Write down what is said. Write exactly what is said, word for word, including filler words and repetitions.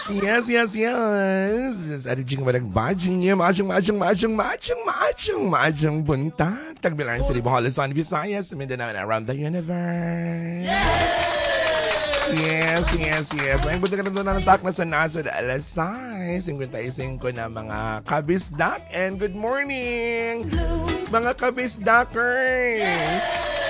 Yes, yes, yes. At jing walang bajing niya, majang, majang, majang, majang, majang, majang buntag. Tagbilan sa Libo Halasan, Visayas, Mindanao, and around the universe. Yes, yes, yes. May buti ka na doon ng tak na sa nasa alasay. fifty-five na mga kabisdak. And good morning, mga kabisdakers.